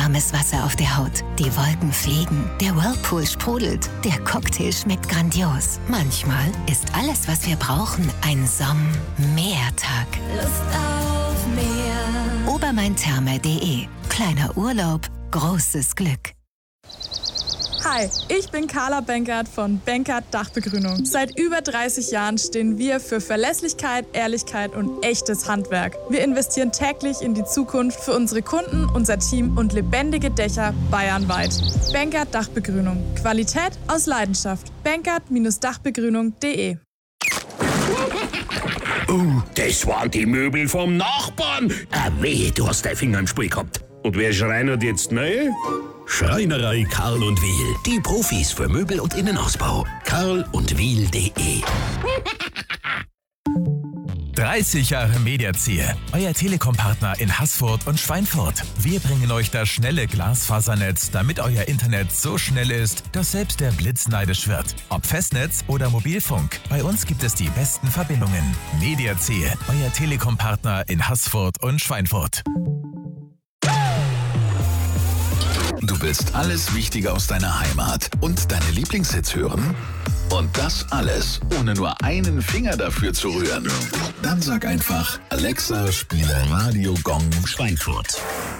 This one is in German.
warmes Wasser auf der Haut. Die Wolken fliegen, der Whirlpool sprudelt, der Cocktail schmeckt grandios. Manchmal ist alles, was wir brauchen, ein Meertag. Lust auf Meer. Obermaintherme.de. Kleiner Urlaub, großes Glück. Hi, ich bin Carla Benkert von Benkert Dachbegrünung. Seit über 30 Jahren stehen wir für Verlässlichkeit, Ehrlichkeit und echtes Handwerk. Wir investieren täglich in die Zukunft für unsere Kunden, unser Team und lebendige Dächer bayernweit. Benkert Dachbegrünung. Qualität aus Leidenschaft. Benkert-Dachbegrünung.de. Oh, das waren die Möbel vom Nachbarn. Wehe, du hast deinen Finger im Spiel gehabt. Und wer schreinert jetzt neu? Schreinerei Karl und Wiel. Die Profis für Möbel und Innenausbau. karlundwiel.de 30 Jahre Mediazier, euer Telekom-Partner in Haßfurt und Schweinfurt. Wir bringen euch das schnelle Glasfasernetz, damit euer Internet so schnell ist, dass selbst der Blitz neidisch wird. Ob Festnetz oder Mobilfunk, bei uns gibt es die besten Verbindungen. Mediazier, euer Telekom-Partner in Haßfurt und Schweinfurt. Du willst alles Wichtige aus deiner Heimat und deine Lieblingshits hören? Und das alles, ohne nur einen Finger dafür zu rühren. Dann sag einfach, Alexa, spiele Radio Gong Schweinfurt.